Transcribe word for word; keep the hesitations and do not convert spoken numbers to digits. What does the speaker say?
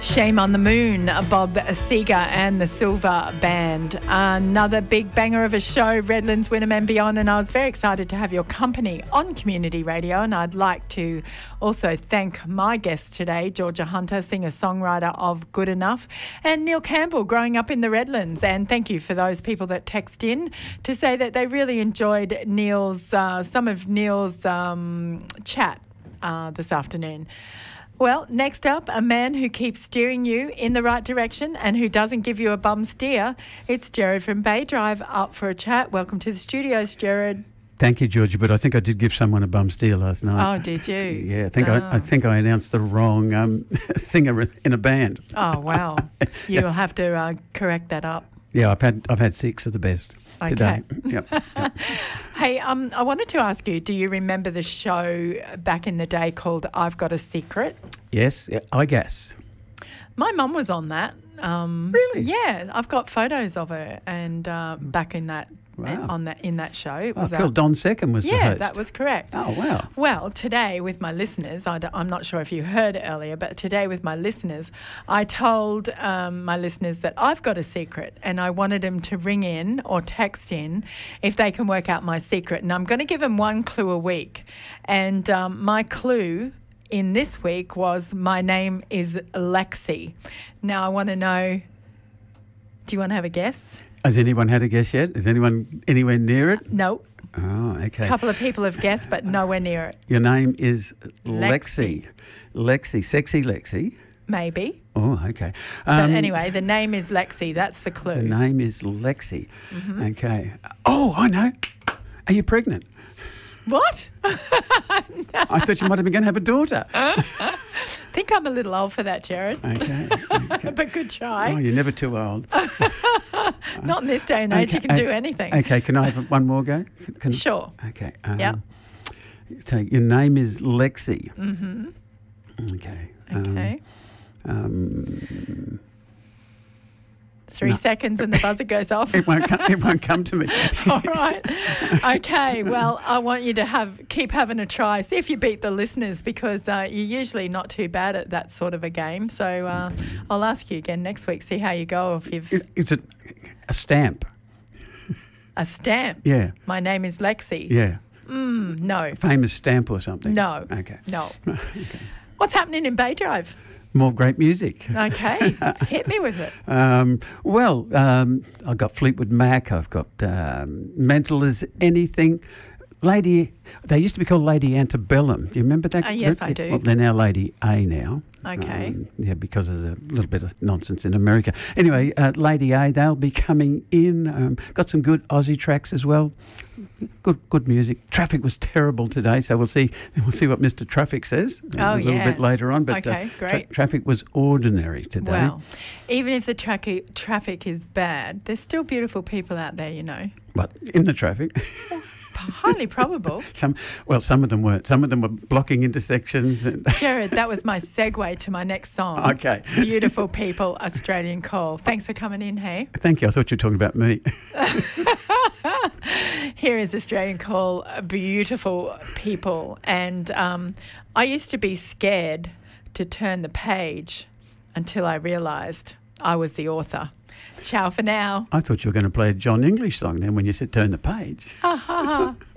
Shame on the Moon, Bob Seger and the Silver Band. Another big banger of a show, Redlands, Wynnum and beyond, and I was very excited to have your company on Community Radio, and I'd like to also thank my guest today, Georgia Hunter, singer-songwriter of Good Enough, and Neil Campbell, growing up in the Redlands. And thank you for those people that text in to say that they really enjoyed Neil's, uh, some of Neil's um, chat uh, this afternoon. Well, next up, a man who keeps steering you in the right direction and who doesn't give you a bum steer. It's Jared from Bay Drive up for a chat. Welcome to the studios, Jared. Thank you, Georgie, but I think I did give someone a bum steer last night. Oh, did you? Yeah, I think oh. I, I think I announced the wrong um, singer in a band. Oh, wow. You'll have to uh, correct that up. Yeah, I've had I've had six of the best. Okay. Today. Yep. Yep. Hey, um, I wanted to ask you, do you remember the show back in the day called I've Got a Secret? Yes, I guess. My mum was on that. Um, really? Yeah, I've got photos of her and uh, back in that wow. on that in that show. It Oh, was cool. Don Second was yeah, the host. that was correct. Oh, wow. Well, today with my listeners, I am not sure if you heard earlier, but today with my listeners, I told um, my listeners that I've got a secret and I wanted them to ring in or text in if they can work out my secret. And I'm going to give them one clue a week. And um, my clue in this week was my name is Lexi. Now I want to know, do you want to have a guess? Has anyone had a guess yet? Is anyone anywhere near it? No. Oh, okay. A couple of people have guessed, but nowhere near it. Your name is Lexi. Lexi. Lexi, sexy Lexi. Maybe. Oh, okay. But Um, anyway, the name is Lexi. That's the clue. The name is Lexi. Mm-hmm. Okay. Oh, I know. Are you pregnant? What? I thought you might have been going to have a daughter. I think I'm a little old for that, Jared. Okay. okay. But good try. Oh, you're never too old. Not in this day and age. Okay, You can do uh, anything. Okay, can I have one more go? Can, can- Sure. Okay. Um, Yep. So your name is Lexi. Mm-hmm. Okay. Okay. Um, um, Three no. seconds and the buzzer goes off. it won't come. It won't come to me. All right. Okay. Well, I want you to have keep having a try. See if you beat the listeners because uh, you're usually not too bad at that sort of a game. So uh, I'll ask you again next week. See how you go. If you've Is, is it a stamp? a stamp. Yeah. My name is Lexi. Yeah. Mm, no. Famous stamp or something? No. Okay. No. okay. What's happening in Bay Drive? More great music. Okay. Hit me with it. Um, well, um, I've got Fleetwood Mac. I've got um, Mental as Anything. Lady, they used to be called Lady Antebellum. Do you remember that? Uh, yes, group? I do. Well, they're now Lady A now. Okay. Um, yeah, because there's a little bit of nonsense in America. Anyway, uh, Lady A, they'll be coming in. Um, got some good Aussie tracks as well. Good, good music. Traffic was terrible today, so we'll see. We'll see what Mister Traffic says Oh, a little yes. bit later on. But Okay, uh, great. traffic was ordinary today. Well, even if the tra- traffic is bad, there's still beautiful people out there, you know. But in the traffic. Highly probable. Some, well, some of them weren't. Some of them were blocking intersections. And Jared, that was my segue to my next song. Okay. Beautiful People, Australian Call. Thanks for coming in, hey? Thank you. I thought you were talking about me. Here is Australian Call, Beautiful People. And um, I used to be scared to turn the page until I realised I was the author. Ciao for now. I thought you were going to play a John English song then when you said turn the page. Ha ha ha.